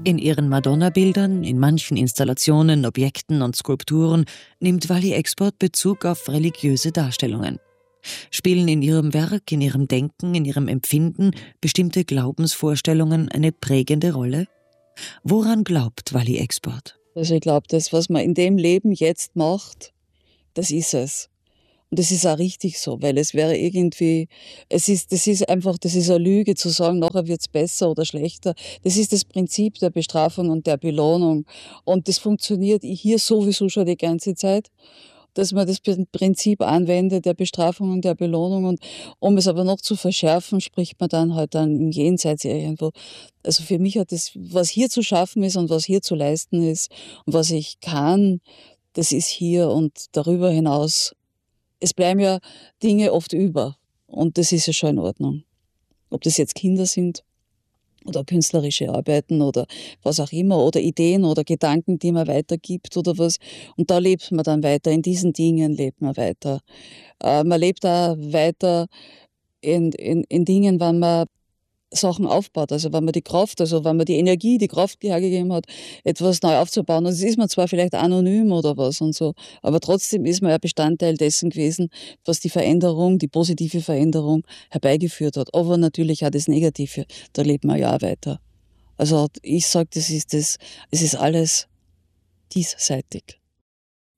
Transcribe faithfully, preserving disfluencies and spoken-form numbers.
In ihren Madonna-Bildern, in manchen Installationen, Objekten und Skulpturen nimmt Wally Export Bezug auf religiöse Darstellungen. Spielen in ihrem Werk, in ihrem Denken, in ihrem Empfinden bestimmte Glaubensvorstellungen eine prägende Rolle? Woran glaubt Wally Export? Also ich glaube, das, was man in dem Leben jetzt macht, das ist es. Und das ist auch richtig so, weil es wäre irgendwie, es ist, das ist einfach, das ist eine Lüge zu sagen, nachher wird's besser oder schlechter. Das ist das Prinzip der Bestrafung und der Belohnung. Und das funktioniert hier sowieso schon die ganze Zeit, dass man das Prinzip anwendet der Bestrafung und der Belohnung. Und um es aber noch zu verschärfen, spricht man dann halt dann im Jenseits irgendwo. Also für mich hat das, was hier zu schaffen ist und was hier zu leisten ist und was ich kann, das ist hier und darüber hinaus. Es bleiben ja Dinge oft über und das ist ja schon in Ordnung. Ob das jetzt Kinder sind oder künstlerische Arbeiten oder was auch immer oder Ideen oder Gedanken, die man weitergibt oder was. Und da lebt man dann weiter, in diesen Dingen lebt man weiter. Äh, man lebt da weiter in, in, in Dingen, wenn man Sachen aufbaut, also wenn man die Kraft, also wenn man die Energie, die Kraft hergegeben hat, etwas neu aufzubauen. Und es ist man zwar vielleicht anonym oder was und so, aber trotzdem ist man ja Bestandteil dessen gewesen, was die Veränderung, die positive Veränderung herbeigeführt hat. Aber natürlich auch das Negative, da lebt man ja auch weiter. Also ich sage, das ist das, es ist alles diesseitig.